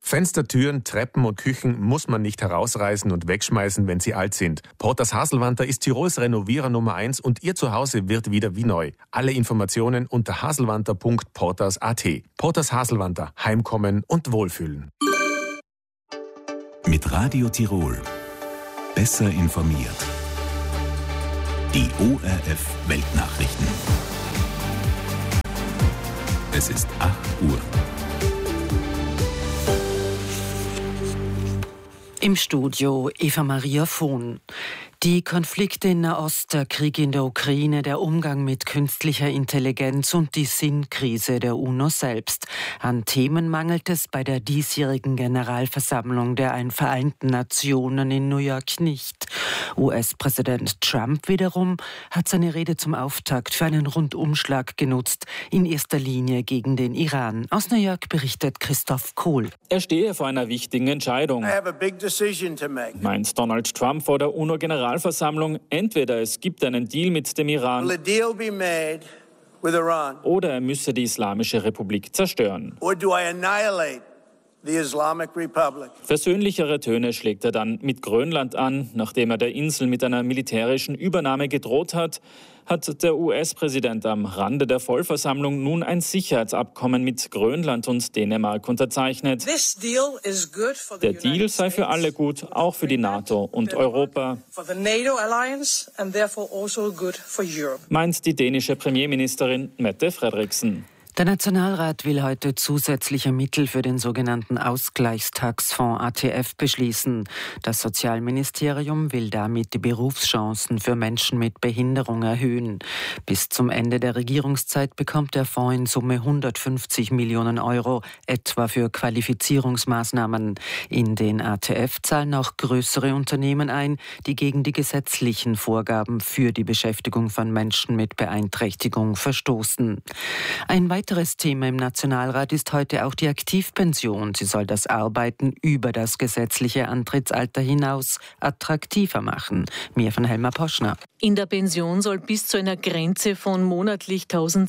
Fenster, Türen, Treppen und Küchen muss man nicht herausreißen und wegschmeißen, wenn sie alt sind. Porters Haselwanter ist Tirols Renovierer Nummer 1 und Ihr Zuhause wird wieder wie neu. Alle Informationen unter haselwanter.porters.at. Porters Haselwanter. Heimkommen und Wohlfühlen. Mit Radio Tirol. Besser informiert. Die ORF Weltnachrichten. Es ist 8 Uhr. Im Studio Eva Maria Vohn. Die Konflikte in Nahost, der Krieg in der Ukraine, der Umgang mit künstlicher Intelligenz und die Sinnkrise der UNO selbst. An Themen mangelt es bei der diesjährigen Generalversammlung der Vereinten Nationen in New York nicht. US-Präsident Trump wiederum hat seine Rede zum Auftakt für einen Rundumschlag genutzt, in erster Linie gegen den Iran. Aus New York berichtet Christoph Kohl. Er stehe vor einer wichtigen Entscheidung, meint Donald Trump vor der UNO-Generalversammlung. Entweder es gibt einen Deal mit dem Iran oder er müsse die Islamische Republik zerstören. Versöhnlichere Töne schlägt er dann mit Grönland an. Nachdem er der Insel mit einer militärischen Übernahme gedroht hat, hat der US-Präsident am Rande der Vollversammlung nun ein Sicherheitsabkommen mit Grönland und Dänemark unterzeichnet. Der Deal sei für alle gut, auch für die NATO und Europa, meint die dänische Premierministerin Mette Frederiksen. Der Nationalrat will heute zusätzliche Mittel für den sogenannten Ausgleichstaxfonds ATF beschließen. Das Sozialministerium will damit die Berufschancen für Menschen mit Behinderung erhöhen. Bis zum Ende der Regierungszeit bekommt der Fonds in Summe 150 Millionen Euro, etwa für Qualifizierungsmaßnahmen. In den ATF zahlen auch größere Unternehmen ein, die gegen die gesetzlichen Vorgaben für die Beschäftigung von Menschen mit Beeinträchtigung verstoßen. Ein weiteres Thema im Nationalrat ist heute auch die Aktivpension. Sie soll das Arbeiten über das gesetzliche Antrittsalter hinaus attraktiver machen. Mehr von Helma Poschner. In der Pension soll bis zu einer Grenze von monatlich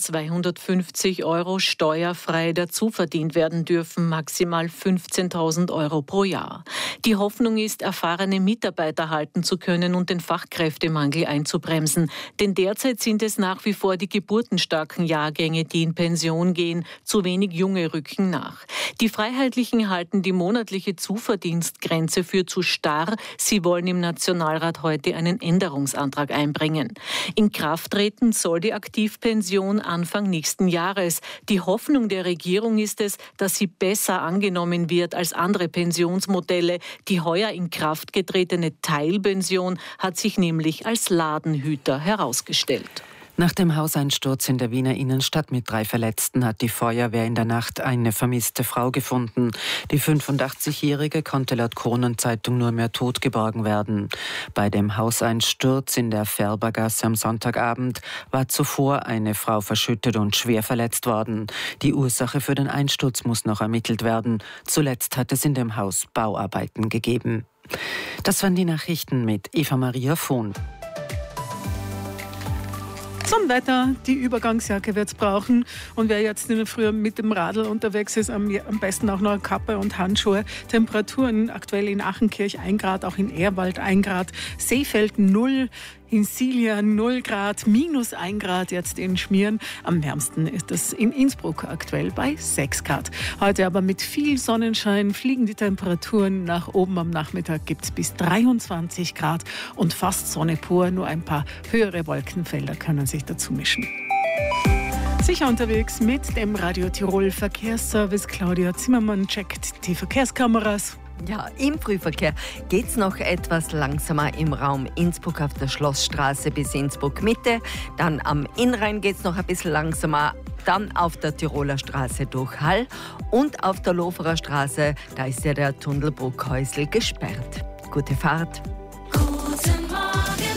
1.250 Euro steuerfrei dazuverdient werden dürfen, maximal 15.000 Euro pro Jahr. Die Hoffnung ist, erfahrene Mitarbeiter halten zu können und den Fachkräftemangel einzubremsen. Denn derzeit sind es nach wie vor die geburtenstarken Jahrgänge, die in Pension gehen, zu wenig junge rücken nach. Die Freiheitlichen halten die monatliche Zuverdienstgrenze für zu starr. Sie wollen im Nationalrat heute einen Änderungsantrag einbringen. In Kraft treten soll die Aktivpension Anfang nächsten Jahres. Die Hoffnung der Regierung ist es, dass sie besser angenommen wird als andere Pensionsmodelle. Die heuer in Kraft getretene Teilpension hat sich nämlich als Ladenhüter herausgestellt. Nach dem Hauseinsturz in der Wiener Innenstadt mit 3 Verletzten hat die Feuerwehr in der Nacht eine vermisste Frau gefunden. Die 85-Jährige konnte laut Kronenzeitung nur mehr tot geborgen werden. Bei dem Hauseinsturz in der Färbergasse am Sonntagabend war zuvor eine Frau verschüttet und schwer verletzt worden. Die Ursache für den Einsturz muss noch ermittelt werden. Zuletzt hat es in dem Haus Bauarbeiten gegeben. Das waren die Nachrichten mit Eva Maria Vohn. Zum Wetter, die Übergangsjacke wird es brauchen. Und wer jetzt in der Früh mit dem Radl unterwegs ist, am besten auch noch eine Kappe und Handschuhe. Temperaturen aktuell in Achenkirch 1 Grad, auch in Ehrwald 1 Grad, Seefeld 0, in Silja 0 Grad, minus 1 Grad jetzt in Schmieren. Am wärmsten ist es in Innsbruck aktuell bei 6 Grad. Heute aber mit viel Sonnenschein fliegen die Temperaturen nach oben. Am Nachmittag gibt es bis 23 Grad und fast Sonne pur. Nur ein paar höhere Wolkenfelder können sich dazu mischen. Sicher unterwegs mit dem Radio Tirol Verkehrsservice. Claudia Zimmermann checkt die Verkehrskameras. Ja, im Frühverkehr geht's noch etwas langsamer im Raum Innsbruck auf der Schlossstraße bis Innsbruck Mitte. Dann am Innrhein geht's noch ein bisschen langsamer. Dann auf der Tiroler Straße durch Hall und auf der Loferer Straße, da ist ja der Tunnel Bruckhäusl gesperrt. Gute Fahrt. Guten Morgen,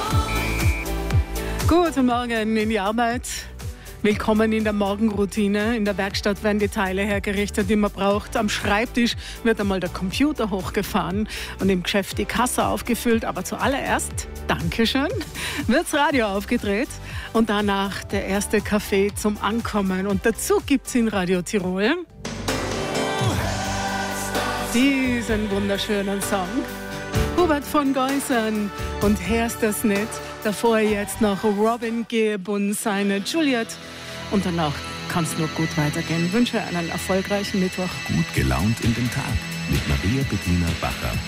Tirol. Guten Morgen in die Arbeit. Willkommen in der Morgenroutine. In der Werkstatt werden die Teile hergerichtet, die man braucht. Am Schreibtisch wird einmal der Computer hochgefahren und im Geschäft die Kasse aufgefüllt. Aber zuallererst, Dankeschön, wird's Radio aufgedreht und danach der erste Kaffee zum Ankommen. Und dazu gibt's in Radio Tirol diesen wunderschönen Song. Hubert von Geusern und Hörst das nicht. Davor jetzt noch Robin Gibb und seine Juliet. Und danach kann es nur gut weitergehen. Ich wünsche einen erfolgreichen Mittwoch. Gut gelaunt in den Tag mit Maria Bettina Bacher.